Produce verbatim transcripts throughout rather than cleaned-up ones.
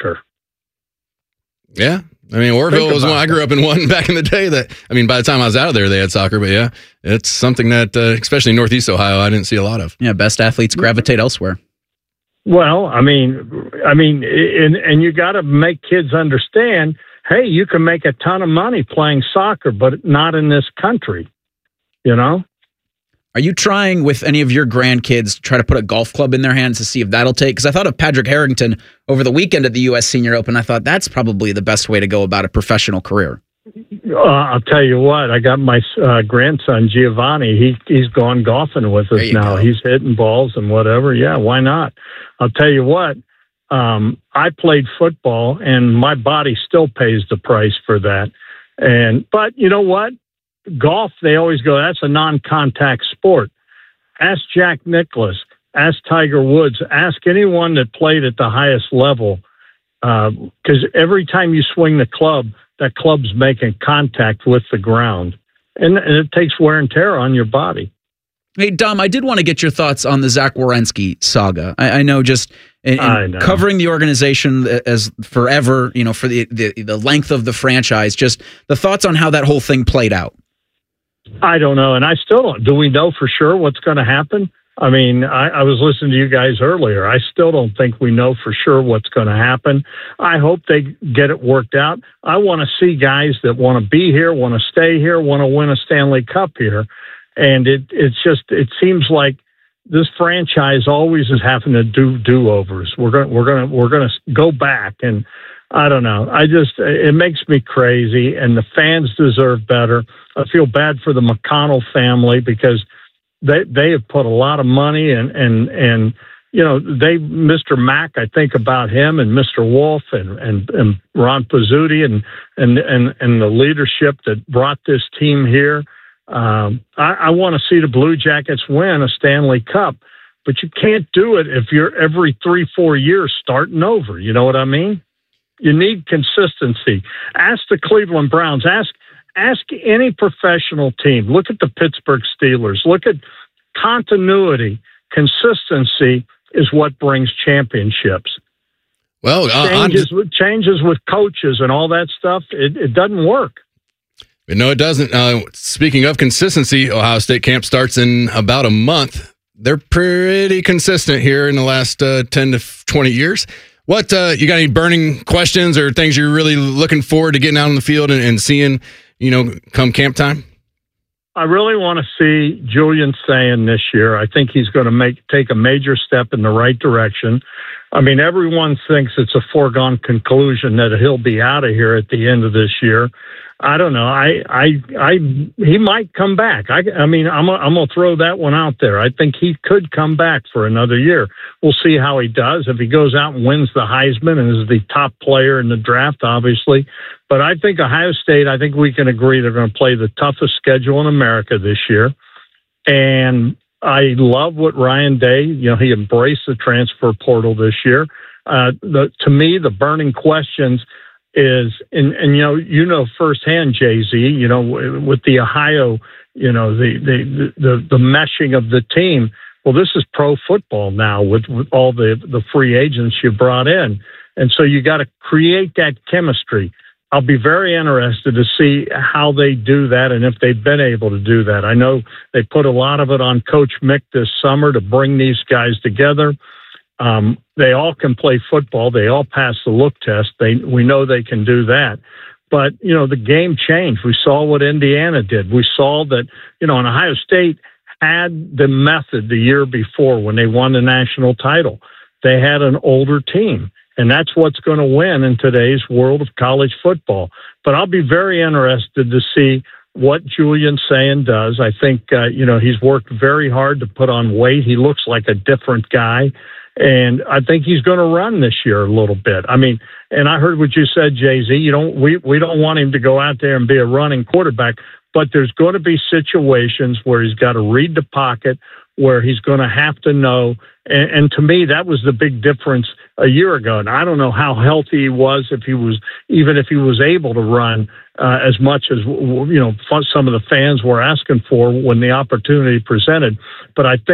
soccer. Yeah. I mean, Orville was one. I grew up in one back in the day that, I mean, by the time I was out of there, they had soccer. But yeah, it's something that, uh, especially in Northeast Ohio, I didn't see a lot of. Yeah, best athletes gravitate elsewhere. Well, I mean, I mean, and, and you got to make kids understand, hey, you can make a ton of money playing soccer, but not in this country, you know? Are you trying with any of your grandkids to try to put a golf club in their hands to see if that'll take? Because I thought of Patrick Harrington over the weekend at the U S Senior Open. I thought that's probably the best way to go about a professional career. Uh, I'll tell you what, I got my uh, grandson, Giovanni. He, he's gone golfing with us now. Go. He's hitting balls and whatever. Yeah, why not? I'll tell you what, um, I played football, and my body still pays the price for that. And But you know what? Golf, they always go, that's a non-contact sport. Ask Jack Nicklaus, ask Tiger Woods, ask anyone that played at the highest level, because uh, every time you swing the club, that club's making contact with the ground, and, and it takes wear and tear on your body. Hey, Dom, I did want to get your thoughts on the Zach Werenski saga. I, I know just in, in I know. covering the organization as forever, you know, for the, the the length of the franchise, just the thoughts on how that whole thing played out. I don't know, and I still don't. Do we know for sure what's going to happen? I mean, I, I was listening to you guys earlier. I still don't think we know for sure what's going to happen. I hope they get it worked out. I want to see guys that want to be here, want to stay here, want to win a Stanley Cup here. And it it's just it seems like this franchise always is having to do do-overs. We're going we're going to we're going to go back, and I don't know. I just it makes me crazy, and the fans deserve better. I feel bad for the McConnell family because they they have put a lot of money and and and you know they Mister Mack. I think about him and Mister Wolf and and, and Ron Pizzuti and and and and the leadership that brought this team here. Um, I, I want to see the Blue Jackets win a Stanley Cup, but you can't do it if you're every three, four years starting over. You know what I mean? You need consistency. Ask the Cleveland Browns. Ask ask any professional team. Look at the Pittsburgh Steelers. Look at continuity. Consistency is what brings championships. Well, uh, changes, just... with, changes with coaches and all that stuff, it, it doesn't work. No, it doesn't. Uh, speaking of consistency, Ohio State camp starts in about a month. They're pretty consistent here in the last uh, ten to twenty years. What, uh, you got any burning questions or things you're really looking forward to getting out on the field and, and seeing, you know, come camp time? I really want to see Julian Sayin this year. I think he's going to make take a major step in the right direction. I mean, everyone thinks it's a foregone conclusion that he'll be out of here at the end of this year. I don't know. I, I, I, he might come back. I, I mean, I'm, I'm going to throw that one out there. I think he could come back for another year. We'll see how he does. If he goes out and wins the Heisman and is the top player in the draft, obviously. But I think Ohio State, I think we can agree they're going to play the toughest schedule in America this year. And I love what Ryan Day, you know, he embraced the transfer portal this year. Uh, the, to me, the burning questions is, and, and, you know, you know, firsthand, Jay-Z, you know, with the Ohio, you know, the, the, the, the meshing of the team. Well, this is pro football now with, with all the, the free agents you brought in. And so you got to create that chemistry. I'll be very interested to see how they do that and if they've been able to do that. I know they put a lot of it on Coach Mick this summer to bring these guys together. Um, they all can play football. They all pass the look test. They, we know they can do that. But, you know, the game changed. We saw what Indiana did. We saw that, you know, and Ohio State had the method the year before when they won the national title. They had an older team, and that's what's going to win in today's world of college football. But I'll be very interested to see what Julian Sayin does. I think, uh, you know, he's worked very hard to put on weight. He looks like a different guy. And I think he's going to run this year a little bit. I mean, and I heard what you said, Jay-Z. You don't, we, we don't want him to go out there and be a running quarterback, but there's going to be situations where he's got to read the pocket, where he's going to have to know. And, and to me, that was the big difference a year ago. And I don't know how healthy he was, if he was, even if he was able to run uh, as much as, you know, some of the fans were asking for when the opportunity presented. But I think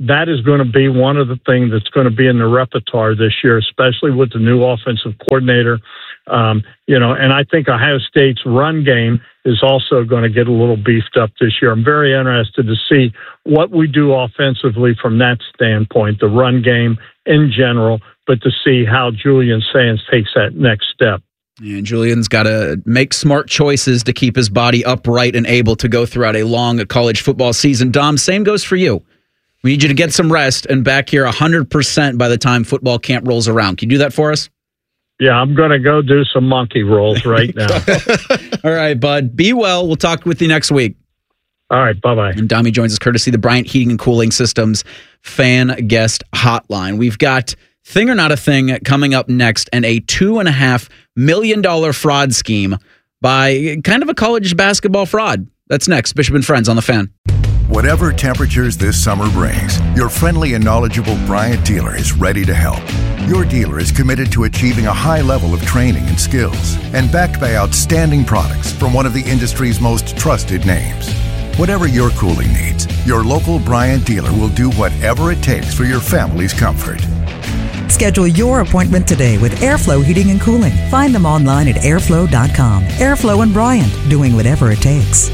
that is going to be one of the things that's going to be in the repertoire this year, especially with the new offensive coordinator. Um, you know, and I think Ohio State's run game is also going to get a little beefed up this year. I'm very interested to see what we do offensively from that standpoint, the run game in general, but to see how Julian Sands takes that next step. And Julian's got to make smart choices to keep his body upright and able to go throughout a long college football season. Dom, same goes for you. We need you to get some rest and back here one hundred percent by the time football camp rolls around. Can you do that for us? Yeah, I'm going to go do some monkey rolls right now. All right, bud. Be well. We'll talk with you next week. All right, bye-bye. And Dami joins us courtesy of the Bryant Heating and Cooling Systems fan guest hotline. We've got Thing or Not a Thing coming up next, and a two and a half million dollar fraud scheme by kind of a college basketball fraud. That's next. Bishop and Friends on the Fan. Whatever temperatures this summer brings, your friendly and knowledgeable Bryant dealer is ready to help. Your dealer is committed to achieving a high level of training and skills, and backed by outstanding products from one of the industry's most trusted names. Whatever your cooling needs, your local Bryant dealer will do whatever it takes for your family's comfort. Schedule your appointment today with Airflow Heating and Cooling. Find them online at airflow dot com. Airflow and Bryant, doing whatever it takes.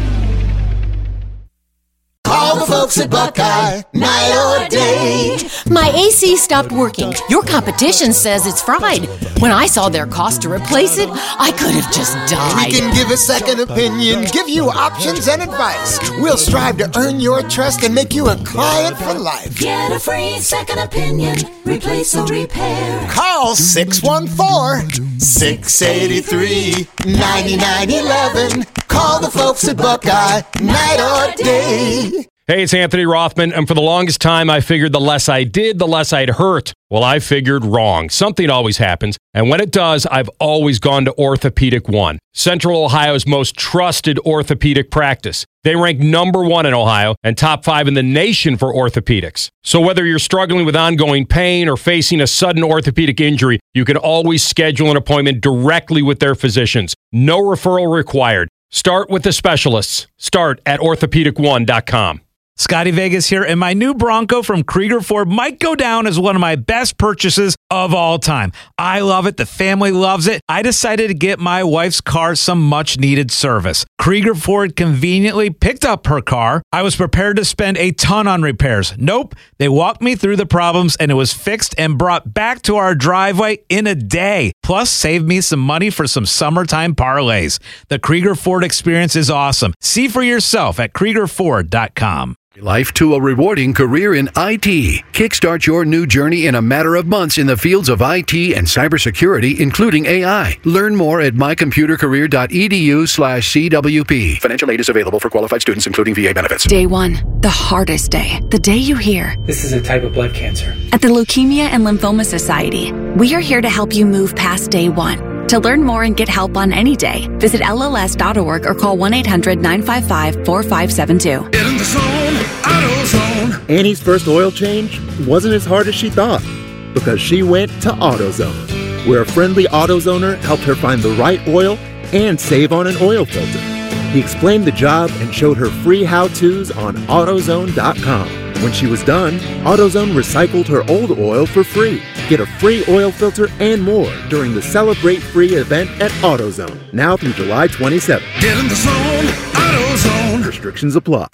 Call the folks at Buckeye, night or day. My A C stopped working. Your competition says it's fried. When I saw their cost to replace it, I could have just died. We can give a second opinion, give you options and advice. We'll strive to earn your trust and make you a client for life. Get a free second opinion, replace or repair. Call six one four, six eight three, nine nine one one. Call the folks at Buckeye, night or day. Hey, it's Anthony Rothman, and for the longest time, I figured the less I did, the less I'd hurt. Well, I figured wrong. Something always happens, and when it does, I've always gone to Orthopedic One, Central Ohio's most trusted orthopedic practice. They rank number one in Ohio and top five in the nation for orthopedics. So whether you're struggling with ongoing pain or facing a sudden orthopedic injury, you can always schedule an appointment directly with their physicians. No referral required. Start with the specialists. Start at orthopedic one dot com. Scotty Vegas here, and my new Bronco from Krieger Ford might go down as one of my best purchases of all time. I love it. The family loves it. I decided to get my wife's car some much-needed service. Krieger Ford conveniently picked up her car. I was prepared to spend a ton on repairs. Nope. They walked me through the problems, and it was fixed and brought back to our driveway in a day. Plus, saved me some money for some summertime parlays. The Krieger Ford experience is awesome. See for yourself at Krieger Ford dot com. Life to a rewarding career in I T. Kickstart your new journey in a matter of months in the fields of I T and cybersecurity, including A I. Learn more at mycomputercareer.edu slash CWP. Financial aid is available for qualified students, including V A benefits. Day one, the hardest day. The day you hear, this is a type of blood cancer. At the Leukemia and Lymphoma Society, we are here to help you move past day one. To learn more and get help on any day, visit L L S dot org or call one eight hundred nine five five four five seven two. Get in the zone, AutoZone. Annie's first oil change wasn't as hard as she thought because she went to AutoZone, where a friendly AutoZoner helped her find the right oil and save on an oil filter. He explained the job and showed her free how-tos on AutoZone dot com. When she was done, AutoZone recycled her old oil for free. Get a free oil filter and more during the Celebrate Free event at AutoZone, now through July twenty-seventh. Get in the zone, AutoZone. Restrictions apply.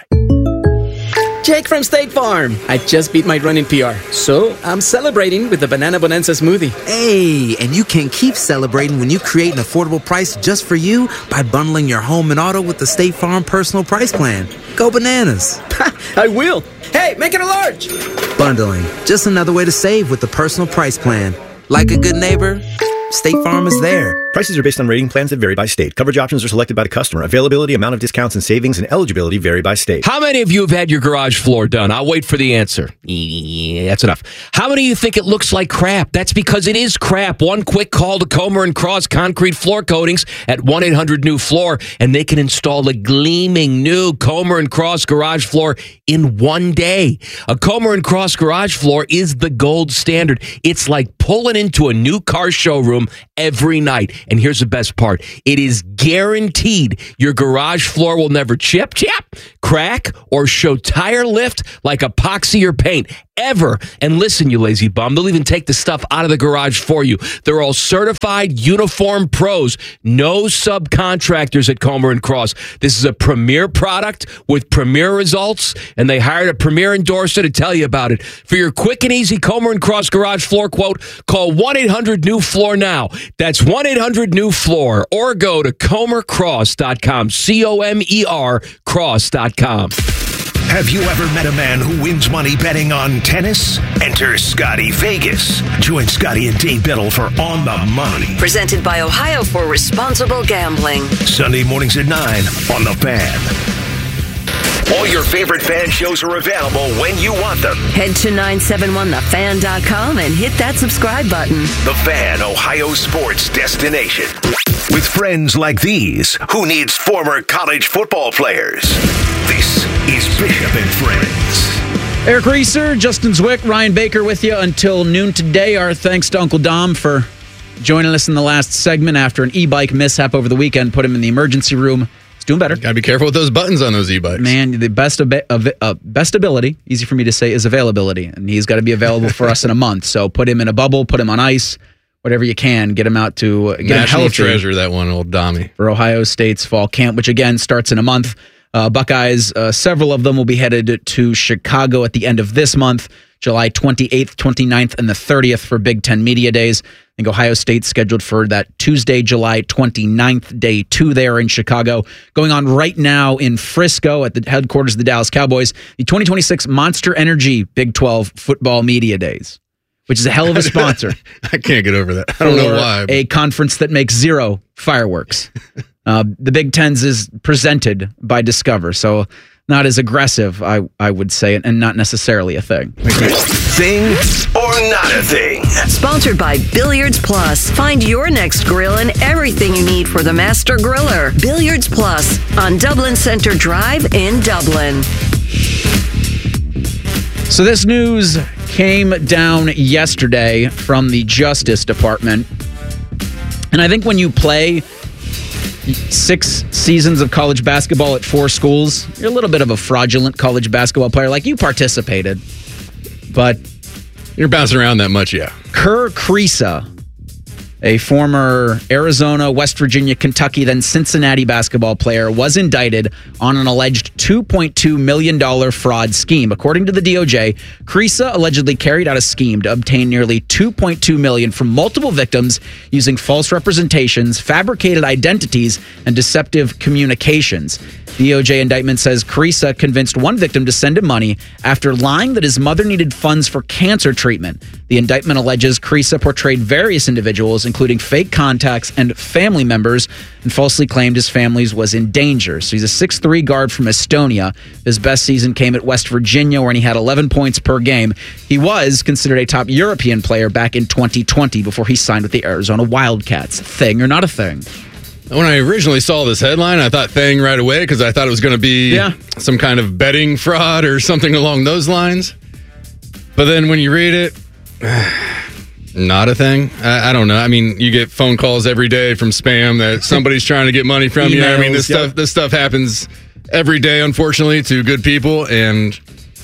Jake from State Farm. I just beat my running P R, so I'm celebrating with the Banana Bonanza smoothie. Hey, and you can keep celebrating when you create an affordable price just for you by bundling your home and auto with the State Farm Personal Price Plan. Go bananas. I will. Hey, make it a large. Bundling, just another way to save with the Personal Price Plan. Like a good neighbor, State Farm is there. Prices are based on rating plans that vary by state. Coverage options are selected by the customer. Availability, amount of discounts and savings, and eligibility vary by state. How many of you have had your garage floor done? I'll wait for the answer. Yeah, that's enough. How many of you think it looks like crap? That's because it is crap. One quick call to Comer and Cross Concrete Floor Coatings at one eight hundred new floor, and they can install a gleaming new Comer and Cross garage floor in one day. A Comer and Cross garage floor is the gold standard. It's like pulling into a new car showroom every night. And here's the best part. It is guaranteed your garage floor will never chip, chip, crack, or show tire lift like epoxy or paint. Ever. And listen, you lazy bum, they'll even take the stuff out of the garage for you. They're all certified uniform pros. No subcontractors at Comer and Cross. This is a premier product with premier results, and they hired a premier endorser to tell you about it. For your quick and easy Comer and Cross garage floor quote, call one eight hundred new floor now. That's one eight hundred new floor, or go to comer cross dot com. C O M E R cross dot com. Have you ever met a man who wins money betting on tennis? Enter Scotty Vegas. Join Scotty and Dave Biddle for On the Money. Presented by Ohio for Responsible Gambling. Sunday mornings at nine on The Fan. All your favorite Fan shows are available when you want them. Head to nine seven one the fan dot com and hit that subscribe button. The Fan, Ohio sports destination. With friends like these, who needs former college football players? This is Bishop and Friends. Eric Reeser, Justin Zwick, Ryan Baker with you until noon today. Our thanks to Uncle Dom for joining us in the last segment after an e-bike mishap over the weekend. Put him in the emergency room. He's doing better. Gotta be careful with those buttons on those e-bikes. Man, the best ab- av- uh, best ability, easy for me to say, is availability. And he's got to be available for us in a month. So put him in a bubble, put him on ice, whatever you can. Get him out to uh, get National him healthy treasure, that one, old Dommy. For Ohio State's fall camp, which again starts in a month. Uh, Buckeyes, uh, several of them will be headed to Chicago at the end of this month, July twenty-eighth, twenty-ninth, and the thirtieth for Big Ten Media Days. I think Ohio State's scheduled for that Tuesday, July twenty-ninth, day two there in Chicago. Going on right now in Frisco at the headquarters of the Dallas Cowboys, the twenty twenty-six Monster Energy Big twelve Football Media Days, which is a hell of a sponsor. I can't get over that. I don't know why. But a conference that makes zero fireworks. Uh, the Big Tens is presented by Discover, so not as aggressive, I I would say, and not necessarily a thing. Thing or not a thing? Sponsored by Billiards Plus. Find your next grill and everything you need for the master griller. Billiards Plus on Dublin Center Drive in Dublin. So this news came down yesterday from the Justice Department, and I think when you play six seasons of college basketball at four schools, you're a little bit of a fraudulent college basketball player. Like, you participated, but you're bouncing around that much, yeah. Kerr Kriisa, a former Arizona, West Virginia, Kentucky, then Cincinnati basketball player, was indicted on an alleged two point two million dollars fraud scheme. According to the D O J, Kriisa allegedly carried out a scheme to obtain nearly two point two million dollars from multiple victims using false representations, fabricated identities, and deceptive communications. The D O J indictment says Kriisa convinced one victim to send him money after lying that his mother needed funds for cancer treatment. The indictment alleges Kriisa portrayed various individuals, including fake contacts and family members, and falsely claimed his family was in danger. So he's a six three guard from Estonia. His best season came at West Virginia, where he had eleven points per game. He was considered a top European player back in twenty twenty before he signed with the Arizona Wildcats. Thing or not a thing? When I originally saw this headline, I thought thing right away because I thought it was going to be yeah. some kind of betting fraud or something along those lines. But then when you read it, not a thing. I, I don't know. I mean, you get phone calls every day from spam that somebody's trying to get money from you. I mean, this yep. stuff this stuff happens every day, unfortunately, to good people, and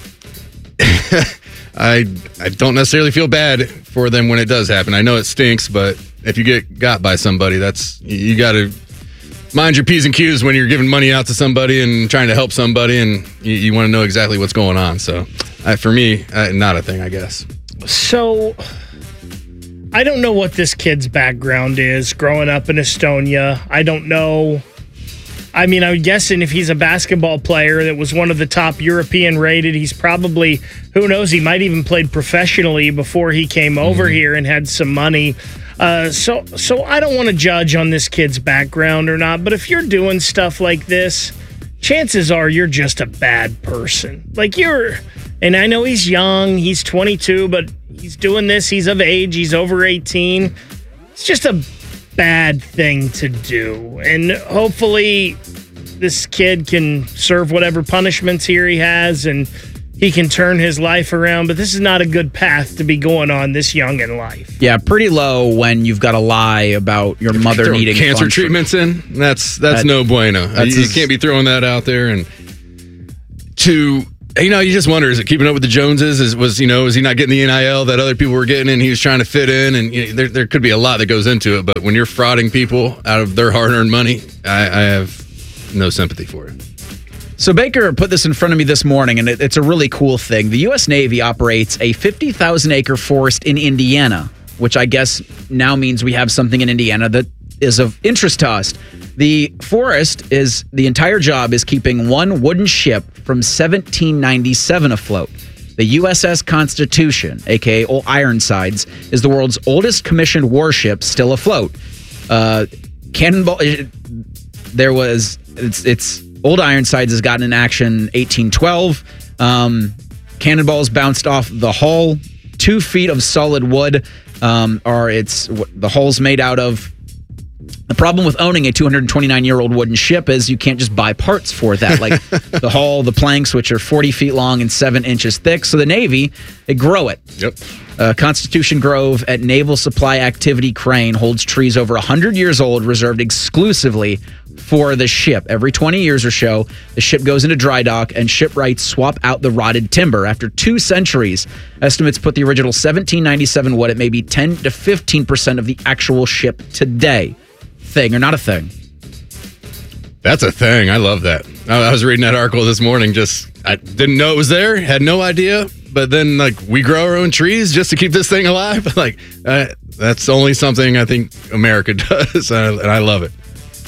I I don't necessarily feel bad for them when it does happen. I know it stinks, but if you get got by somebody, that's you got to mind your P's and Q's when you're giving money out to somebody and trying to help somebody, and you, you want to know exactly what's going on. So, uh, for me, uh, not a thing, I guess. So, I don't know what this kid's background is. Growing up in Estonia, I don't know. I mean, I'm guessing if he's a basketball player that was one of the top European rated, he's probably, who knows, he might even played professionally before he came over mm-hmm. here and had some money. Uh, so, so I don't want to judge on this kid's background or not, but if you're doing stuff like this, chances are you're just a bad person. Like you're, and I know he's young, he's twenty-two, but he's doing this, he's of age, he's over eighteen. It's just a bad thing to do. And hopefully this kid can serve whatever punishments here he has and he can turn his life around, but this is not a good path to be going on this young in life. Yeah, pretty low when you've got to lie about your mother Throwing needing cancer funds treatments in. That's that's That- no bueno. that's you as- can't be throwing that out there. And to you know, you just wonder: is it keeping up with the Joneses? Is was you know, is he not getting the N I L that other people were getting, and he was trying to fit in? And you know, there there could be a lot that goes into it. But when you're frauding people out of their hard-earned money, I, I have no sympathy for it. So Baker put this in front of me this morning, and it, it's a really cool thing. The U S Navy operates a fifty thousand acre forest in Indiana, which I guess now means we have something in Indiana that is of interest to us. The forest is, the entire job is keeping one wooden ship from seventeen ninety-seven afloat. The U S S Constitution, a k a. Old Ironsides, is the world's oldest commissioned warship still afloat. Uh, Cannonball, there was, it's, it's, Old Ironsides has gotten in action eighteen twelve. Um, cannonballs bounced off the hull. Two feet of solid wood um, are its the hull's made out of. The problem with owning a two hundred twenty-nine year old wooden ship is you can't just buy parts for that. Like the hull, the planks, which are forty feet long and seven inches thick. So the Navy, they grow it. Yep. Uh, Constitution Grove at Naval Supply Activity Crane holds trees over one hundred years old, reserved exclusively for the ship. Every twenty years or so, the ship goes into dry dock and shipwrights swap out the rotted timber. After two centuries, estimates put the original seventeen ninety-seven wood at maybe ten to fifteen percent of the actual ship today. Thing or not a thing? That's a thing. I love that. I was reading that article this morning. Just I didn't know it was there. Had no idea. But then, like, we grow our own trees just to keep this thing alive. Like, uh, that's only something I think America does, and I, and I love it.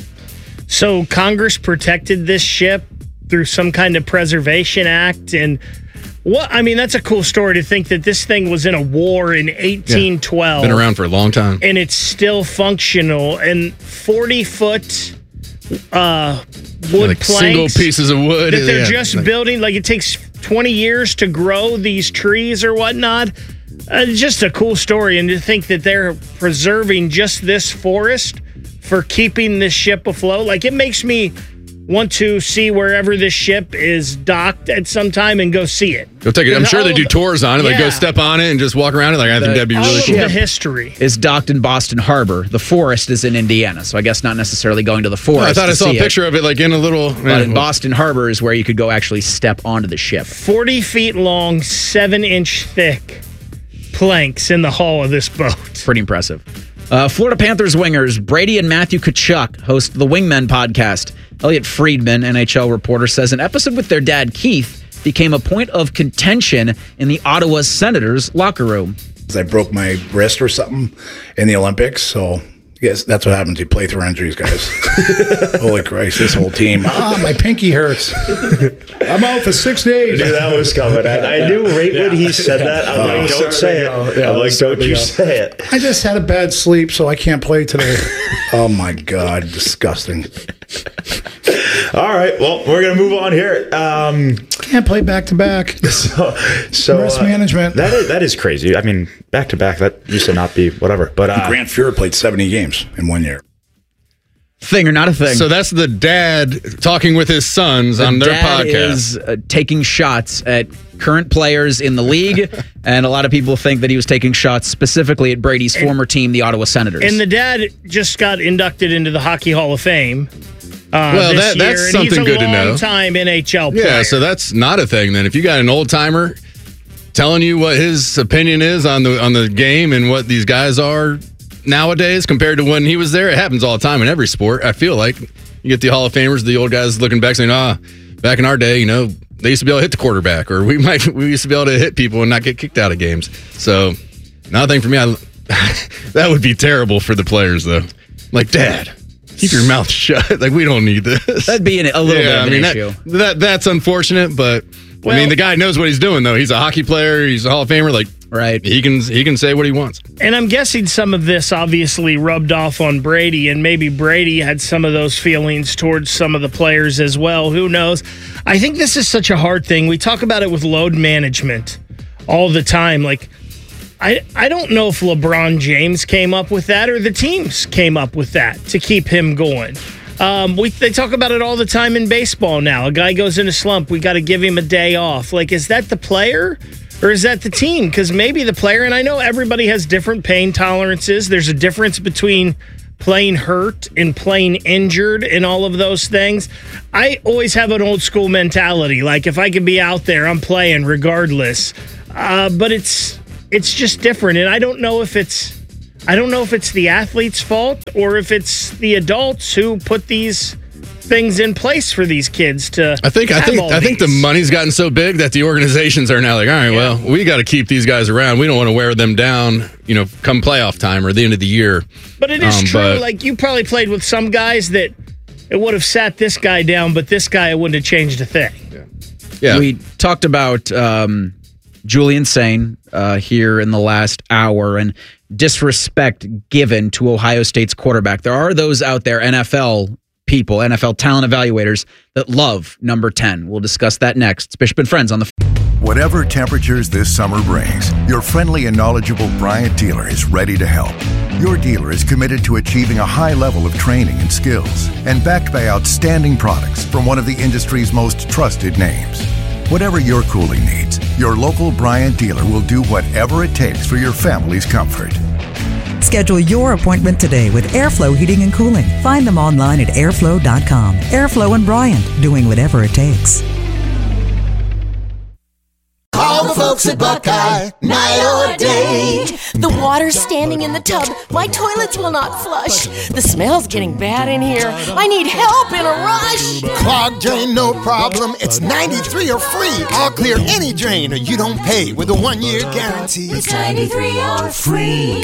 So Congress protected this ship through some kind of preservation act, and what I mean, that's a cool story to think that this thing was in a war in eighteen twelve. Been around for a long time. And it's still functional. And forty foot uh, wood Yeah, like planks. single pieces of wood. That they're Yeah, just like- building. Like it takes twenty years to grow these trees or whatnot. Uh, just a cool story. And to think that they're preserving just this forest for keeping this ship afloat. Like it makes me want to see wherever this ship is docked at some time and go see it. Go take it. I'm And sure all they do of- tours on it. Like, Yeah. go step on it and just walk around it. Like, I think that'd be all really of cool. the history Is docked in Boston Harbor. The forest is in Indiana, so I guess not necessarily going to the forest. I thought to I saw a see picture of it, like, in a little. But in Boston Harbor is where you could go actually step onto the ship. forty feet long, seven inch thick planks in the hull of this boat. Pretty impressive. Uh, Florida Panthers wingers Brady and Matthew Tkachuk host the Wingmen podcast. Elliot Friedman, N H L reporter, says an episode with their dad, Keith, became a point of contention in the Ottawa Senators locker room. I broke my wrist or something in the Olympics, so yes, that's what happens. You play through injuries, guys. Holy Christ, this whole team. Ah, my pinky hurts. I'm out for six days. I knew that was coming. I, I knew right when he said that, I'm Oh, like, don't say it. Yeah, I'm like, don't you go. say it. I just had a bad sleep, so I can't play today. Oh my God, disgusting. All right, well, we're going to move on here. Um, Can't play back to back. So, so Rest uh, management. That is, that is crazy. I mean, back to back, that used to not be whatever. But uh, Grant Fuhrer played seventy games in one year. Thing or not a thing? So that's the dad talking with his sons The on their dad podcast. is uh, taking shots at current players in the league, and a lot of people think that he was taking shots specifically at Brady's former team, the Ottawa Senators. And the dad just got inducted into the Hockey Hall of Fame. Uh, Well, this that- that's year, and something he's a good to know. long-time N H L player. Yeah, so that's not a thing then. If you got an old timer telling you what his opinion is on the on the game and what these guys are nowadays compared to when he was there, it happens all the time in every sport. I feel like you get the Hall of Famers, the old guys looking back saying, "Ah, back in our day, you know, they used to be able to hit the quarterback, or we might we used to be able to hit people and not get kicked out of games." So, another thing for me, I, that would be terrible for the players though. Like, Dad, keep your mouth shut. Like, we don't need this. That'd be an, a little bit of I an mean, issue. That, that that's unfortunate, but Well- I mean, the guy knows what he's doing though. He's a hockey player. He's a Hall of Famer. Like, right? He can he can say what he wants. And I'm guessing some of this obviously rubbed off on Brady, and maybe Brady had some of those feelings towards some of the players as well. Who knows? I think this is such a hard thing. We talk about it with load management all the time. Like, I, I don't know if LeBron James came up with that or the teams came up with that to keep him going. Um, we they talk about it all the time in baseball now. A guy goes in a slump, we got to give him a day off. Like, is that the player or is that the team? Because maybe the player, and I know everybody has different pain tolerances. There's a difference between playing hurt and playing injured and all of those things. I always have an old school mentality. Like, if I can be out there, I'm playing regardless. Uh, but it's it's just different, and I don't know if it's I don't know if it's the athlete's fault or if it's the adults who put these things in place for these kids to. I think I think I think the money's gotten so big that the organizations are now like, all right, yeah. well, we got to keep these guys around. We don't want to wear them down, you know, come playoff time or the end of the year. But it is um, true. But, like, you probably played with some guys that it would have sat this guy down, but this guy wouldn't have changed a thing. Yeah. yeah. We talked about um, Julian Sain uh, here in the last hour and disrespect given to Ohio State's quarterback. There are those out there, N F L people, N F L talent evaluators, that love number ten. We'll discuss that next. It's Bishop and Friends on the. Whatever temperatures this summer brings, your friendly and knowledgeable Bryant dealer is ready to help. Your dealer is committed to achieving a high level of training and skills and backed by outstanding products from one of the industry's most trusted names. Whatever your cooling needs, your local Bryant dealer will do whatever it takes for your family's comfort. Schedule your appointment today with Airflow Heating and Cooling. Find them online at airflow dot com. Airflow and Bryant, doing whatever it takes. Call the folks at Buckeye, night or day. The water's standing in the tub. My toilets will not flush. The smell's getting bad in here. I need help in a rush. Clogged drain, no problem. It's ninety-three or free. I'll clear any drain or you don't pay with a one-year guarantee. It's ninety-three or free.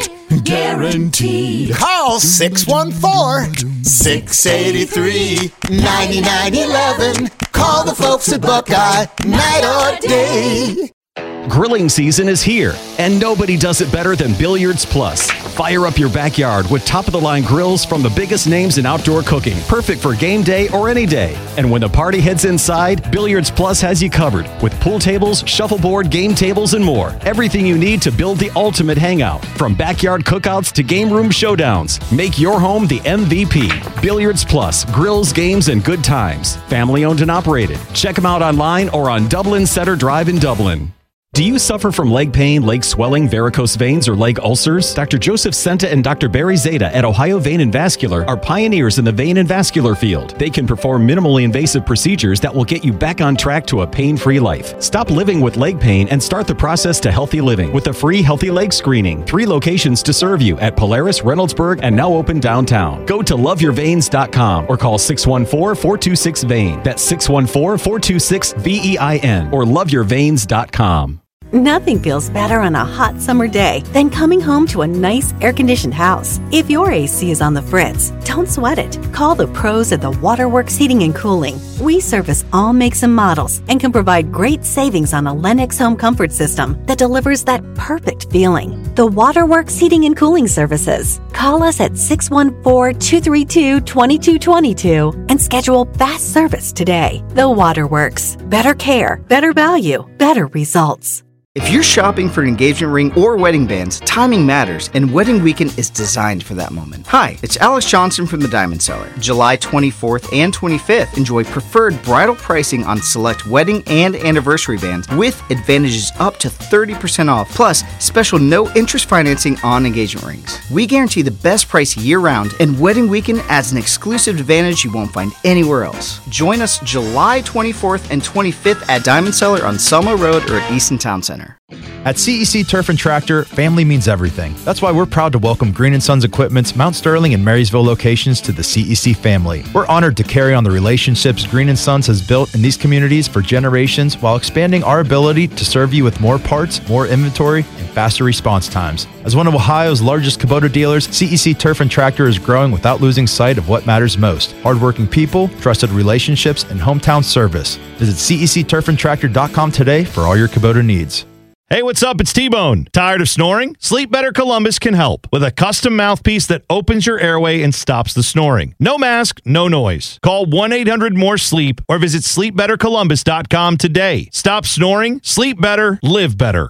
Guaranteed. Call six one four, six eight three, nine nine one one. Call the folks at Buckeye, night or day. Grilling season is here, and nobody does it better than Billiards Plus. Fire up your backyard with top-of-the-line grills from the biggest names in outdoor cooking, perfect for game day or any day. And when the party heads inside, Billiards Plus has you covered with pool tables, shuffleboard, game tables, and more. Everything you need to build the ultimate hangout, from backyard cookouts to game room showdowns. Make your home the M V P. Billiards Plus, grills, games, and good times. Family owned and operated. Check them out online or on Dublin Center Drive in Dublin. Do you suffer from leg pain, leg swelling, varicose veins, or leg ulcers? Doctor Joseph Senta and Doctor Barry Zeta at Ohio Vein and Vascular are pioneers in the vein and vascular field. They can perform minimally invasive procedures that will get you back on track to a pain-free life. Stop living with leg pain and start the process to healthy living with a free healthy leg screening. Three locations to serve you at Polaris, Reynoldsburg, and now open downtown. Go to love your veins dot com or call six one four, four two six, V E I N. That's six one four, four two six, V E I N or love your veins dot com. Nothing feels better on a hot summer day than coming home to a nice air-conditioned house. If your A C is on the fritz, don't sweat it. Call the pros at the Waterworks Heating and Cooling. We service all makes and models and can provide great savings on a Lennox home comfort system that delivers that perfect feeling. The Waterworks Heating and Cooling Services. Call us at six one four, two three two, two two two two and schedule fast service today. The Waterworks. Better care, better value, better results. If you're shopping for an engagement ring or wedding bands, timing matters, and Wedding Weekend is designed for that moment. Hi, it's Alex Johnson from the Diamond Seller. July twenty-fourth and twenty-fifth, enjoy preferred bridal pricing on select wedding and anniversary bands with advantages up to thirty percent off, plus special no-interest financing on engagement rings. We guarantee the best price year-round, and Wedding Weekend adds an exclusive advantage you won't find anywhere else. Join us July twenty-fourth and twenty-fifth at Diamond Seller on Selma Road or at Easton Town Center. At C E C Turf and Tractor, family means everything. That's why we're proud to welcome Green and Sons Equipment's Mount Sterling and Marysville locations to the C E C family. We're honored to carry on the relationships Green and Sons has built in these communities for generations while expanding our ability to serve you with more parts, more inventory, and faster response times. As one of Ohio's largest Kubota dealers, C E C Turf and Tractor is growing without losing sight of what matters most: hardworking people, trusted relationships, and hometown service. Visit C E C turf and tractor dot com today for all your Kubota needs. Hey, what's up? It's T-Bone. Tired of snoring? Sleep Better Columbus can help with a custom mouthpiece that opens your airway and stops the snoring. No mask, no noise. Call one eight hundred more sleep or visit sleep better columbus dot com today. Stop snoring, sleep better, live better.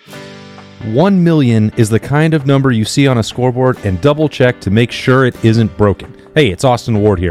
One million is the kind of number you see on a scoreboard and double check to make sure it isn't broken. Hey, it's Austin Ward here.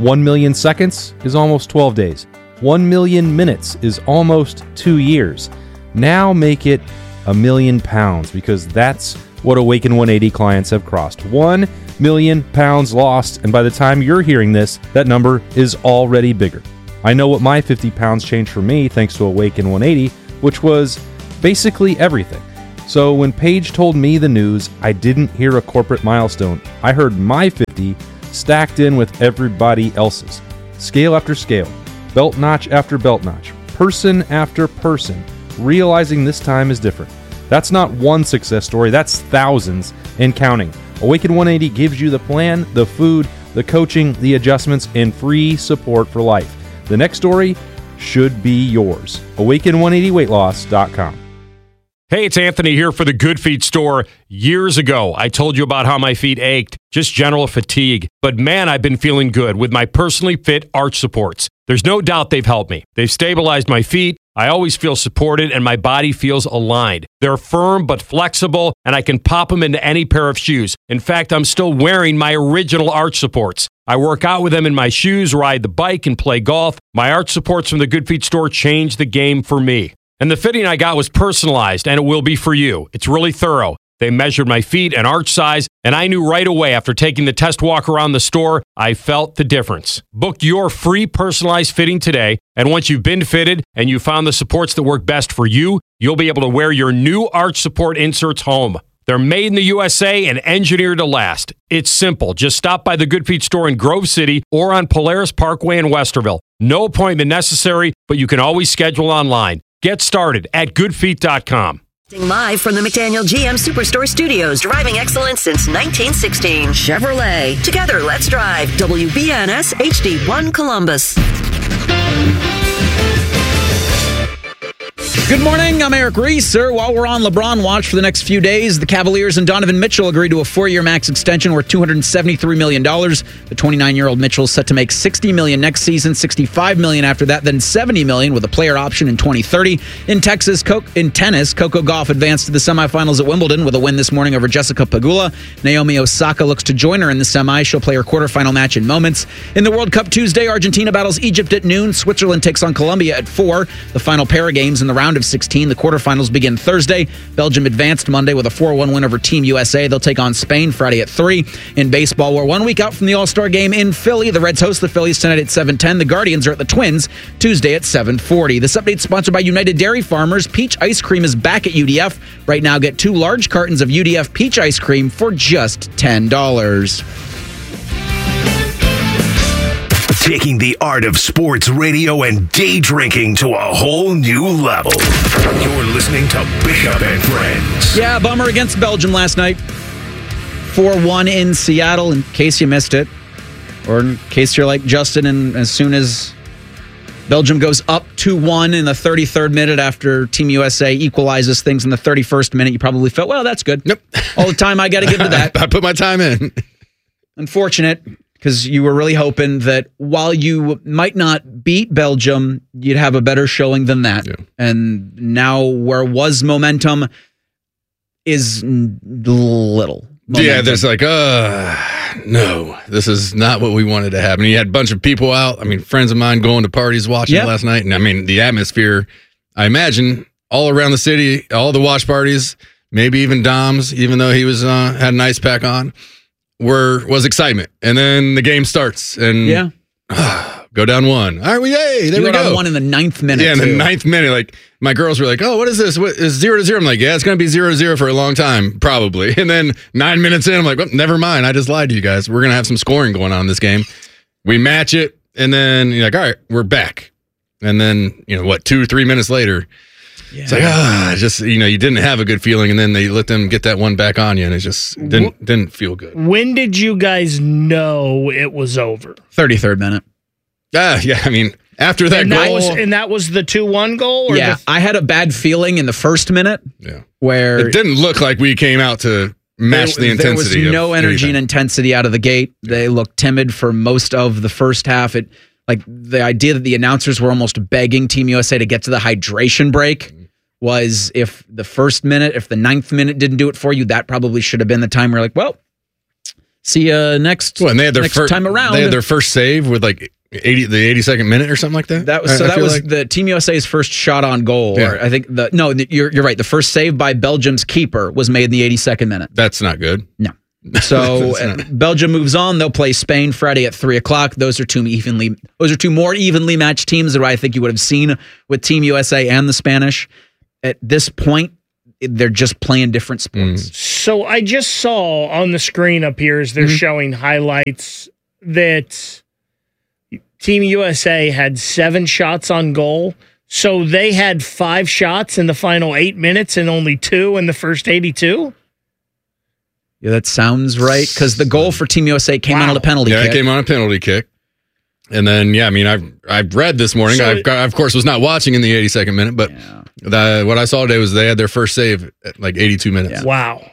one million seconds is almost twelve days. one million minutes is almost two years. Now make it a million pounds, because that's what Awaken one eighty clients have crossed. one million pounds lost, and by the time you're hearing this, that number is already bigger. I know what my fifty pounds changed for me thanks to Awaken one eighty, which was basically everything. So when Paige told me the news, I didn't hear a corporate milestone. I heard my fifty stacked in with everybody else's. Scale after scale, belt notch after belt notch, person after person, realizing this time is different. That's not one success story, that's thousands and counting. Awaken one eighty gives you the plan, the food, the coaching, the adjustments, and free support for life. The next story should be yours. awaken one eighty weight loss dot com. Hey, it's Anthony here for the Good Feet store. Years ago, I told you about how my feet ached, just general fatigue. But man, I've been feeling good with my personally fit arch supports. There's no doubt they've helped me. They've stabilized my feet. I always feel supported and my body feels aligned. They're firm but flexible, and I can pop them into any pair of shoes. In fact, I'm still wearing my original arch supports. I work out with them in my shoes, ride the bike, and play golf. My arch supports from the Good Feet store changed the game for me. And the fitting I got was personalized, and it will be for you. It's really thorough. They measured my feet and arch size, and I knew right away after taking the test walk around the store, I felt the difference. Book your free personalized fitting today, and once you've been fitted and you found the supports that work best for you, you'll be able to wear your new arch support inserts home. They're made in the U S A and engineered to last. It's simple. Just stop by the Good Feet store in Grove City or on Polaris Parkway in Westerville. No appointment necessary, but you can always schedule online. Get started at good feet dot com. Live from the McDaniel G M Superstore Studios, driving excellence since nineteen sixteen. Chevrolet. Together, let's drive. W B N S H D one Columbus. Good morning, I'm Eric Reeser. While we're on LeBron watch for the next few days, the Cavaliers and Donovan Mitchell agreed to a four-year max extension worth two hundred seventy-three million dollars. The twenty-nine-year-old Mitchell is set to make sixty million dollars next season, sixty-five million dollars after that, then seventy million dollars with a player option in twenty thirty. In Texas, Co- in tennis, Coco Gauff advanced to the semifinals at Wimbledon with a win this morning over Jessica Pegula. Naomi Osaka looks to join her in the semi. She'll play her quarterfinal match in moments. In the World Cup Tuesday, Argentina battles Egypt at noon. Switzerland takes on Colombia at four. The final pair of games in the round of sixteen. The quarterfinals begin Thursday. Belgium advanced Monday with a four one win over Team U S A. They'll take on Spain Friday at three. In baseball, we're one week out from the All-Star game in Philly. The Reds host the Phillies tonight at seven ten. The Guardians are at the Twins Tuesday at seven forty. This update is sponsored by United Dairy Farmers. Peach ice cream is back at U D F. Right now, get two large cartons of U D F peach ice cream for just ten dollars. Taking the art of sports radio and day drinking to a whole new level. You're listening to Bishop and Friends. Yeah, bummer against Belgium last night. four one in Seattle, in case you missed it. Or in case you're like Justin, and as soon as Belgium goes up two one in the thirty-third minute after Team U S A equalizes things in the thirty-first minute, you probably felt, well, that's good. Nope. All the time I got to give to that. I put my time in. Unfortunate, because you were really hoping that while you might not beat Belgium, you'd have a better showing than that. Yeah. And now where was momentum is little. Momentum. Yeah, there's like, uh, no, this is not what we wanted to happen. You had a bunch of people out. I mean, friends of mine going to parties watching yep. it last night. And I mean, the atmosphere, I imagine, all around the city, all the watch parties, maybe even Dom's, even though he was uh, had an ice pack on. Were was excitement, and then the game starts, and yeah, uh, go down one. All right, well, yay, there you we go. go. One in the ninth minute. Yeah, in too. the ninth minute, like my girls were like, "Oh, what is this? What is zero to zero?" I'm like, "Yeah, it's gonna be zero to zero for a long time, probably." And then nine minutes in, I'm like, well, "Never mind, I just lied to you guys. We're gonna have some scoring going on in this game." We match it, and then you're like, "All right, we're back." And then you know what? Two or three minutes later. Yeah. It's like, ah, just, you know, you didn't have a good feeling, and then they let them get that one back on you, and it just didn't didn't feel good. When did you guys know it was over? thirty-third minute. Ah, yeah, I mean, after that and goal. That was, and that was the two one goal? Or yeah, the, I had a bad feeling in the first minute. Yeah. Where it didn't look like we came out to match there, the intensity. There was no energy anything. and intensity out of the gate. They looked timid for most of the first half. It like the idea that the announcers were almost begging Team U S A to get to the hydration break. Was if the first minute, if the ninth minute didn't do it for you, that probably should have been the time where you're like, well, See you next, well, and they had their next fir- time around. They had their first save with like eighty, the eighty-second minute or something like that. That was I, so. I that was like. the Team U S A's first shot on goal. Yeah. Or I think the no, you're you're right. The first save by Belgium's keeper was made in the eighty-second minute. That's not good. No. So uh, Belgium moves on. They'll play Spain Friday at three o'clock. Those are two evenly. Those are two more evenly matched teams that I think you would have seen with Team U S A and the Spanish. At this point, they're just playing different sports. Mm. So I just saw on the screen up here as they're Mm-hmm. showing highlights that Team U S A had seven shots on goal. So they had five shots in the final eight minutes and only two in the first eighty-two? Yeah, that sounds right. Because the goal for Team U S A came wow. out on a penalty yeah, kick. it came on a penalty kick. And then, yeah, I mean, I've I've read this morning. So I've, it, I, of course, was not watching in the eighty-second minute, but yeah. the, what I saw today was they had their first save at like eighty-two minutes. Yeah. Wow.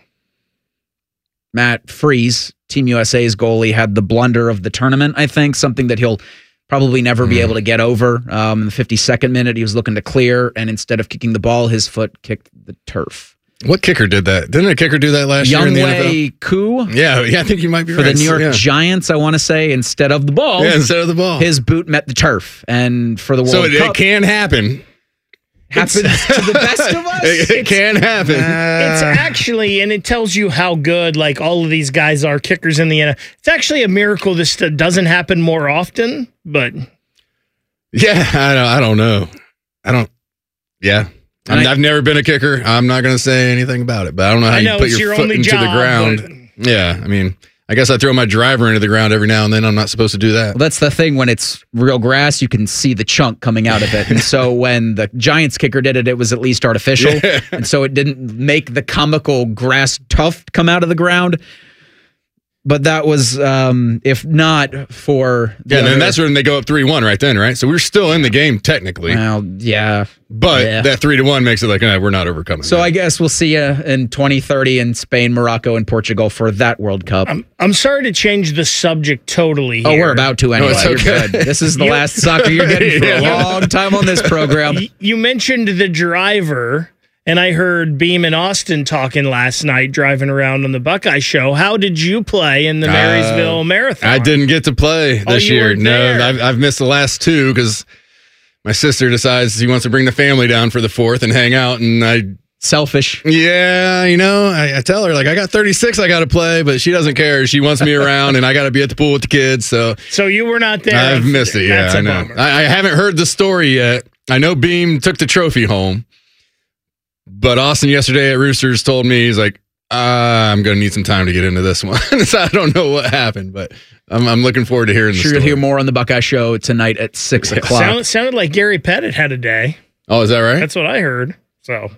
Matt Freese, Team U S A's goalie, had the blunder of the tournament, I think, something that he'll probably never mm. be able to get over. Um, in the fifty-second minute, he was looking to clear, and instead of kicking the ball, his foot kicked the turf. What kicker did that? Didn't a kicker do that last Young year in the N F L? Younghoe Koo. Yeah, yeah, I think you might be for right. the New York yeah. Giants, I want to say, instead of the ball. Yeah, instead of the ball. His boot met the turf. And for the World so it, Cup. it can happen. Happens to the best of us. It, it can happen. Uh, it's actually, and it tells you how good like all of these guys are kickers in the N F L. It's actually a miracle this doesn't happen more often, but yeah, I don't, I don't know. I don't. Yeah, I, I've never been a kicker. I'm not going to say anything about it, but I don't know how I know, you put your, your foot into job, the ground. But... Yeah, I mean, I guess I throw my driver into the ground every now and then. I'm not supposed to do that. Well, that's the thing. When it's real grass, you can see the chunk coming out of it. And so when the Giants kicker did it, it was at least artificial. Yeah. And so it didn't make the comical grass tuft come out of the ground. But that was, um, if not for... The yeah, and other, then that's when they go up three one right then, right? So we're still in the game technically. Well, yeah. But yeah. that three to one makes it like, eh, we're not overcoming. So that. I guess we'll see you in twenty thirty in Spain, Morocco, and Portugal for that World Cup. I'm, I'm sorry to change the subject totally here. Oh, we're about to anyway. No, it's okay. You're good. This is the You- last soccer you're getting for a Yeah. long time on this program. Y- You mentioned the driver, and I heard Beam and Austin talking last night driving around on the Buckeye Show. How did you play in the Marysville Uh, Marathon? I didn't get to play Oh, this you year. weren't No, there. I've, I've missed the last two because my sister decides she wants to bring the family down for the fourth and hang out, and I selfish. Yeah, you know, I, I tell her like I got thirty-six I got to play, but she doesn't care. She wants me around, and I got to be at the pool with the kids. So, so you were not there. I've missed it. Yeah, That's a I know. bummer. I, I haven't heard the story yet. I know Beam took the trophy home, but Austin yesterday at Roosters told me he's like, uh, I'm going to need some time to get into this one. So I don't know what happened, but I'm, I'm looking forward to hearing the Sure, story. you'll hear more on the Buckeye Show tonight at six o'clock. Sound, sounded like Gary Pettit had a day. Oh, is that right? That's what I heard. So,